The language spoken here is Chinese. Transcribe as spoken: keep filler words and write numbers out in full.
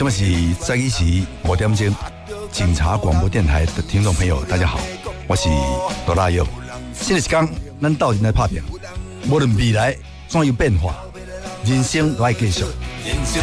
这么是在一起五点钟，警察广播电台的听众朋友，大家好，我是罗大佑。新的一天，咱斗阵来拍拼，无论未来怎样变化，人生都要继续。